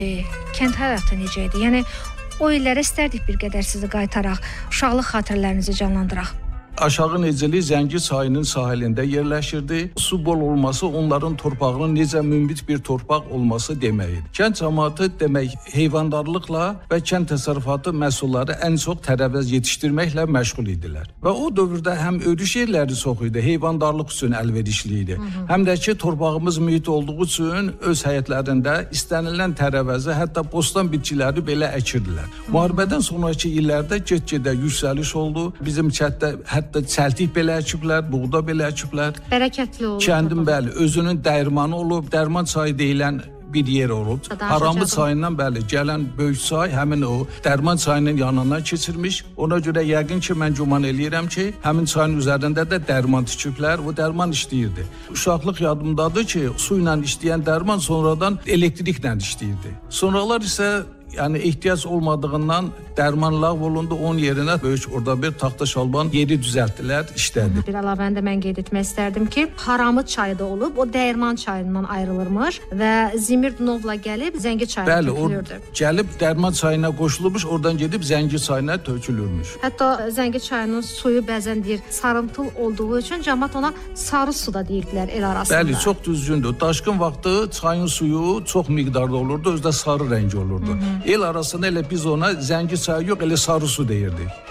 Kənd həyatı necə idi? Yəni o illərə istərdik bir qədər sizi qaytaraq, uşaqlıq xatirələrinizi canlandıraq. Aşağı Necəli Zəngi çayının sahilində yerləşirdi. Su bol olması onların torpağının necə münbit bir torpaq olması deməkdir. Kənd cəmiyyəti demək heyvandarlıqla və kənd təsərrüfatı məhsulları ən çox tərəvəz yetişdirməklə məşğul idilər. Və o dövrdə həm örüş yerləri çox idi, heyvandarlıq üçün əlverişli idi. Həm də ki torpağımız mühit olduğu üçün öz həyətlərində istənilən tərəvəzi, hətta bostan bitkiləri belə əkirdilər. Müharibədən sonraki illərdə get-gedə yüksəliş oldu. Bizim kənddə hətta çəltik belə əkiblər, buğda belə əkiblər. Bərəkətli olub. Kəndin bəli, özünün dəyirmanı olub, Dərman çayı deyilən bir yer olub. Haramı çayından bəli, gələn böyük çay həmin o Dərman çayının yanından keçirmiş. Ona görə yəqin ki, mən güman eləyirəm ki, həmin çayın üzərində də dərman tikiblər, o dərman işləyirdi. Uşaqlıq yadımdadır ki, su ilə işləyən dərman sonradan elektriklə işləyirdi. Sonralar isə yəni ehtiyac olmadığından dərman ləğv olundu, onun yerinə böyük orada bir taxta şalban yeri düzəltdilər, işlədi. Bir əlavəni də mən qeyd etmək istərdim ki, Haramı çayı da olub, o Dəyirman çayından ayrılırmış və Zimirdnovla gəlib Zəngi çayına tökülürdü. Gəlib Dərman çayına qoşulurmuş, oradan gedib Zəngi çayına tökülürmüş. Hətta Zəngi çayının suyu bəzən deyir sarımtıl olduğu üçün cəmaət ona sarı su da deyirdilər el arasında. Bəli, çox düzgündür. Daşqın vaxtı çayın suyu çox miqdarda olurdu, özü də sarı rəngi olurdu. El arasında elə biz ona Zəngi çayı yox, elə sarı su deyirdik.